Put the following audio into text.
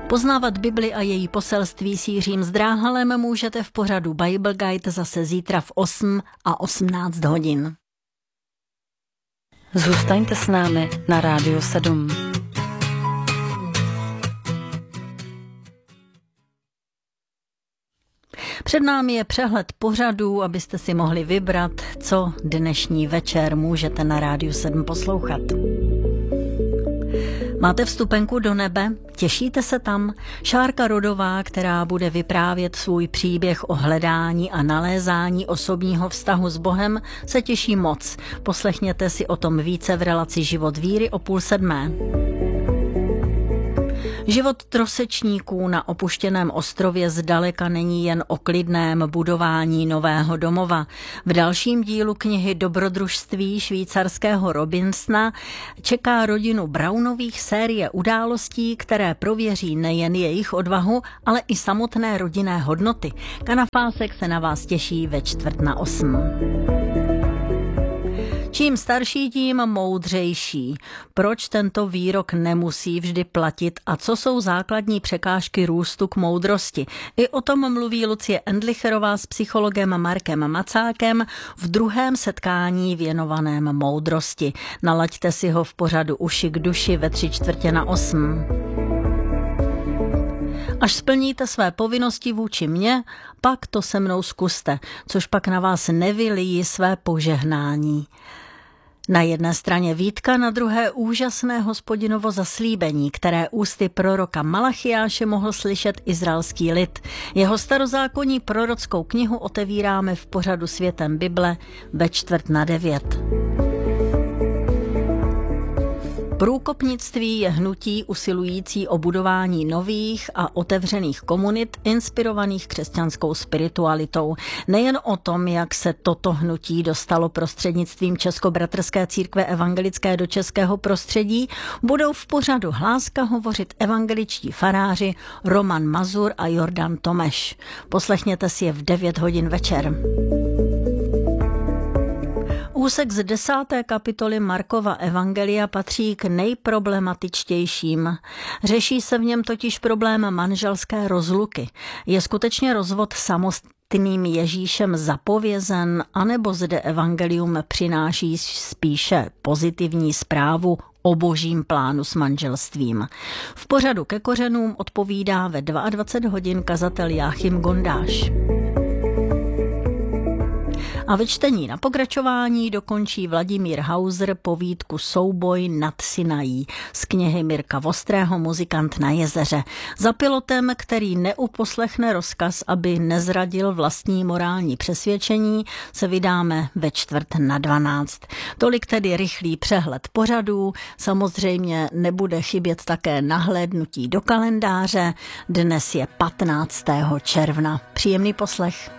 Poznávat Bibli a její poselství s Jiřím Zdráhalem můžete v pořadu Bible Guide zase zítra v 8 a 18 hodin. Zůstaňte s námi na Rádiu 7. Před námi je přehled pořadů, abyste si mohli vybrat, co dnešní večer můžete na Rádiu 7 poslouchat. Máte vstupenku do nebe? Těšíte se tam? Šárka Rodová, která bude vyprávět svůj příběh o hledání a nalézání osobního vztahu s Bohem, se těší moc. Poslechněte si o tom více v relaci Život víry o 6:30. Život trosečníků na opuštěném ostrově zdaleka není jen o klidném budování nového domova. V dalším dílu knihy Dobrodružství švýcarského Robinsona čeká rodinu Brownových série událostí, které prověří nejen jejich odvahu, ale i samotné rodinné hodnoty. Kanafásek se na vás těší ve 7:45. Čím starší, tím moudřejší. Proč tento výrok nemusí vždy platit a co jsou základní překážky růstu k moudrosti? I o tom mluví Lucie Endlicherová s psychologem Markem Macákem v druhém setkání věnovaném moudrosti. Nalaďte si ho v pořadu Uši k duši ve 7:45. Až splníte své povinnosti vůči mně, pak to se mnou zkuste, což pak na vás nevylíjí své požehnání. Na jedné straně výtka, na druhé úžasné Hospodinovo zaslíbení, které ústy proroka Malachiáše mohl slyšet izraelský lid. Jeho starozákonní prorockou knihu otevíráme v pořadu Světem Bible ve 8:45. Průkopnictví je hnutí usilující o budování nových a otevřených komunit inspirovaných křesťanskou spiritualitou. Nejen o tom, jak se toto hnutí dostalo prostřednictvím Českobratrské církve evangelické do českého prostředí, budou v pořadu Hláska hovořit evangeličtí faráři Roman Mazur a Jordan Tomeš. Poslechněte si je v 9 hodin večer. Úsek z 10. kapitoly Markova evangelia patří k nejproblematičtějším. Řeší se v něm totiž problém manželské rozluky. Je skutečně rozvod samotným Ježíšem zapovězen, anebo zde evangelium přináší spíše pozitivní zprávu o božím plánu s manželstvím? V pořadu Ke kořenům odpovídá ve 22 hodin kazatel Jáchym Gondáš. A ve čtení na pokračování dokončí Vladimír Hauser povídku Souboj nad Sinají z knihy Mirka Vostrého Muzikant na jezeře. Za pilotem, který neuposlechne rozkaz, aby nezradil vlastní morální přesvědčení, se vydáme ve 11:45. Tolik tedy rychlý přehled pořadů. Samozřejmě nebude chybět také nahlédnutí do kalendáře. Dnes je 15. června. Příjemný poslech.